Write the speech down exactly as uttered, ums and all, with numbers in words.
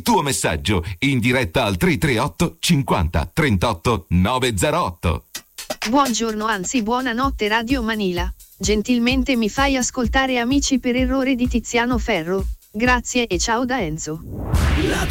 il tuo messaggio in diretta al tre tre otto cinquanta trentotto novecentootto. Buongiorno, anzi buonanotte Radio Manila. Gentilmente mi fai ascoltare Amici per errore di Tiziano Ferro? Grazie e ciao da Enzo. La